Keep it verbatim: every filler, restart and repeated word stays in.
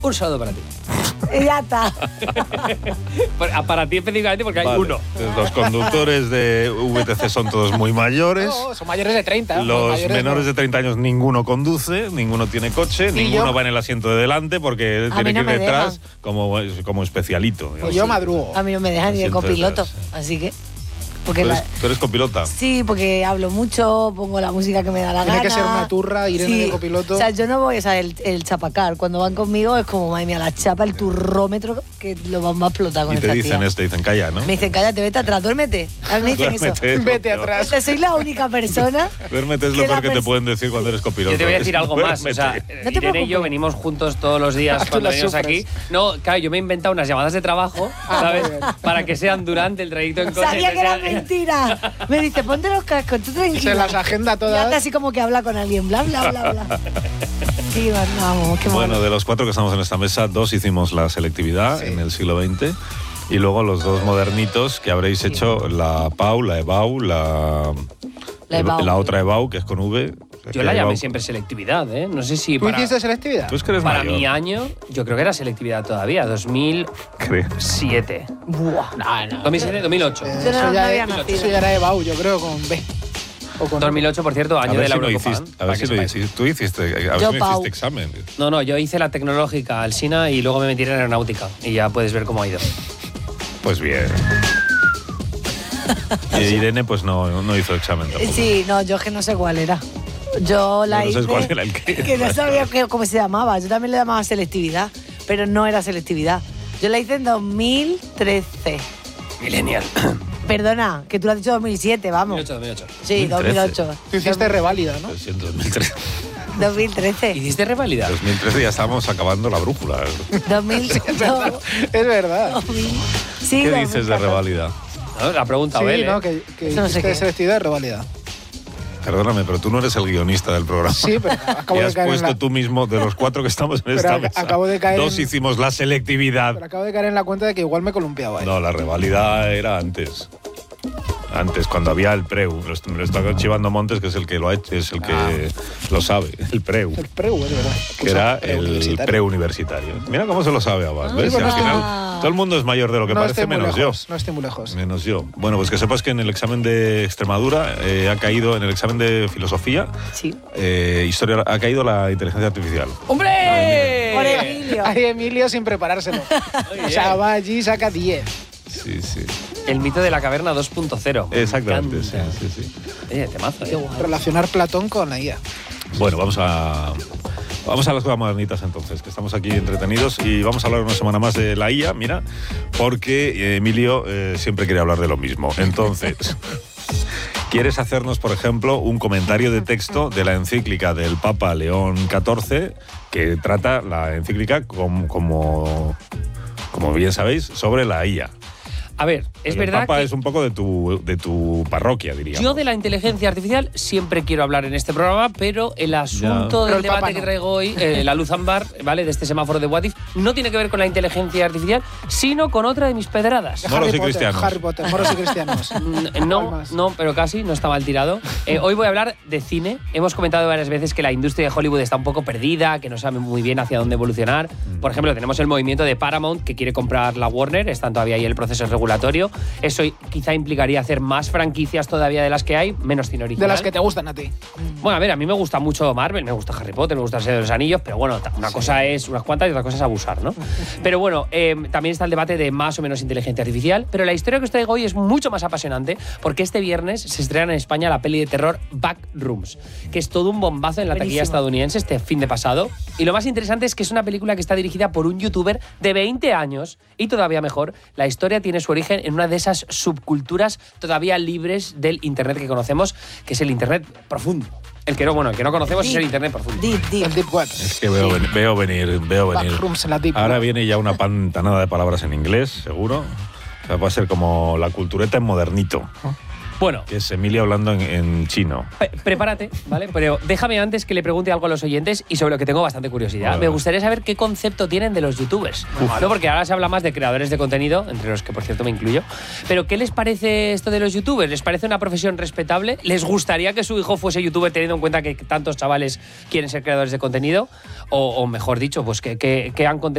Un saludo para ti. Y ya está. Para ti específicamente porque hay vale. uno. Los conductores de V T C son todos muy mayores. No, son mayores de treinta. Los mayores menores no. de treinta años ninguno conduce, ninguno tiene coche, Y ninguno yo- va en el asiento de delante porque A tiene mí no que ir me detrás dejan. como, como especialito. Pues yo madrugo. A mí no me dejan ni de Siento copiloto. detrás. Así que. Porque ¿Tú la, eres, tú eres copilota? sí, porque hablo mucho, pongo la música que me da la Tiene gana. que ser una turra, Irene de copiloto. O sea, yo no voy, o sea, el, el chapacar. Cuando van conmigo es como, madre mía, la chapa, el turrómetro, que lo vamos a explotar con Y te esta dicen tía. esto, te dicen calla, ¿no? Me dicen, cállate, vete atrás, duérmete. A mí me dicen eso. Duérmete, es lo Vete peor. atrás. Este, soy la única persona. Duérmete es que lo la peor que te pers- pueden decir cuando eres copiloto. Yo te voy a decir algo más. O sea, Duérmete. No te Irene y yo preocupes. venimos juntos todos los días Ah, tú cuando la venimos sufres. aquí. No, claro, yo me he inventado unas llamadas de trabajo, Ah, ¿sabes? muy bien. Para que sean durante el trayecto en coche. Sabía que era Entonces, mentira. Me dice, ponte los cascos, tú tranquila. Se las agenda Y todas. hace así como que habla con alguien, bla, bla, bla, bla. Sí, vamos, qué Bueno, malo. de los cuatro que estamos en esta mesa, dos hicimos la selectividad Sí. en el siglo veinte y luego los dos modernitos que habréis hecho la P A U, la EBAU, la, La EBAU. la otra EBAU que es con V. Yo la EBAU. llamé siempre selectividad, ¿eh? No sé si ¿Tú para, hiciste selectividad? Tú es que eres para mayor. mi año, yo creo que era selectividad todavía, dos mil siete. ¿Crees? Buah. No, no. dos mil siete, dos mil ocho. Eh, Yo no- eso, no ya había es- nacido. eso ya era EBAU, yo creo, con B. O con dos mil ocho, por cierto, A año ver de la si lo Eurocopa. hiciste, a para ver que si lo sepáis. hiciste. Tú hiciste, a ver Yo, si no Pau. hiciste examen. No, no, yo hice la tecnológica al SINA y luego me metí en aeronáutica. Y ya puedes ver cómo ha ido. Pues bien. Y Irene pues no, no hizo examen tampoco. Sí, no, yo es que no sé cuál era. Yo la No, no hice. sabes cuál era el qué. Que no sabía qué- cómo se llamaba. Yo también le llamaba selectividad, pero no era selectividad. Yo la hice en dos mil trece. Millennial. Perdona, que tú lo has dicho dos mil siete, vamos. dos mil ocho, dos mil ocho. Sí, dos mil ocho. Tú hiciste reválida, ¿no? Lo siento, dos mil trece. dos mil trece. ¿Hiciste revalida? dos mil trece ya estábamos acabando la brújula. dos mil. no, Es verdad. dos mil. Sí, ¿Qué dos mil dices de catorce. revalida? No, la pregunta, Sí, Abel, ¿no? ¿eh? Que, que Eso no sé hiciste qué. selectividad y reválida. Perdóname, pero tú no eres el guionista del programa. Sí, pero acabo Y de has caer en puesto la... tú mismo, de los cuatro que estamos en Pero esta ac- mesa, acabo de caer dos en- hicimos la selectividad. Pero acabo de caer en la cuenta de que igual me columpiaba ahí. No, la revalida era antes. Antes, cuando había el preu. Lo est- me lo está chivando Montes, que es el que lo ha hecho, es el que Ah. lo sabe. El preu. El preu, es verdad. Que era el preuniversitario. preuniversitario. Mira cómo se lo sabe Abad. ¿Ves? sí, Y al bueno, final todo el mundo es mayor de lo que No parece, estoy muy menos lejos, yo. no estoy muy lejos. Menos yo. Bueno, pues que sepas que en el examen de Extremadura eh, ha caído, en el examen de filosofía, Sí. eh, historia, ha caído la inteligencia artificial. ¡Hombre! Por Emilio. Hay Emilio sin preparárselo. O sea, va allí y saca diez. Sí, sí. El mito de la caverna dos punto cero. Me Exactamente, sí, encanta. sí, sí. Oye, temazo, Qué ¿eh? guay. Relacionar Platón con la I A. Bueno, vamos a vamos a las cosas modernitas entonces, que estamos aquí entretenidos y vamos a hablar una semana más de la I A, mira, porque eh, Emilio eh, siempre quiere hablar de lo mismo. Entonces, ¿quieres hacernos, por ejemplo, un comentario de texto de la encíclica del Papa León catorce, que trata la encíclica como, como, como bien sabéis, sobre la I A? A ver, es Pero verdad el Papa que es un poco de tu, de tu parroquia, diríamos. yo de la inteligencia artificial siempre quiero hablar en este programa, pero el asunto Pero del el Papa debate no. que traigo hoy, eh, la luz ámbar, ¿vale? De este semáforo de What If, no tiene que ver con la inteligencia artificial, sino con otra de mis pedradas. Moros Harry y Potter, cristianos. Harry Potter, moros y cristianos. N- No, Palmas. no, pero casi, no está mal tirado. Eh, hoy voy a hablar de cine. Hemos comentado varias veces que la industria de Hollywood está un poco perdida, que no sabe muy bien hacia dónde evolucionar. Por ejemplo, tenemos el movimiento de Paramount, que quiere comprar la Warner, están todavía ahí el proceso regulatorio. Eso quizá implicaría hacer más franquicias todavía de las que hay, menos cine original. De las que te gustan a ti. Bueno, a ver, a mí me gusta mucho Marvel, me gusta Harry Potter, me gusta El Señor de los Anillos, pero bueno, ta- una cosa es unas cuantas y otra cosa es abusar, ¿no? Pero bueno, eh, también está el debate de más o menos inteligencia artificial, pero la historia que os traigo hoy es mucho más apasionante porque este viernes se estrena en España la peli de terror Backrooms, que es todo un bombazo en la taquilla Buenísimo. estadounidense este fin de pasado. Y lo más interesante es que es una película que está dirigida por un youtuber de veinte años y todavía mejor, la historia tiene su origen en una de esas subculturas todavía libres del internet que conocemos, que es el internet profundo. El que no, bueno, el que no conocemos es el internet profundo. Deep, deep. El Deep Web. Es que veo, ven- veo venir, veo venir. Backrooms en la Deep Ahora Web. viene ya una pantanada de palabras en inglés, seguro. O sea, va a ser como la cultureta en modernito, Bueno, que es Emilio hablando en, en chino. Pre- prepárate, ¿vale? Pero déjame antes que le pregunte algo a los oyentes y sobre lo que tengo bastante curiosidad. Vale, Me vale. gustaría saber qué concepto tienen de los youtubers. No, porque ahora se habla más de creadores de contenido, entre los que por cierto me incluyo. Pero ¿qué les parece esto de los youtubers? ¿Les parece una profesión respetable? ¿Les gustaría que su hijo fuese youtuber teniendo en cuenta que tantos chavales quieren ser creadores de contenido? O, o mejor dicho, pues que, que, que han contenido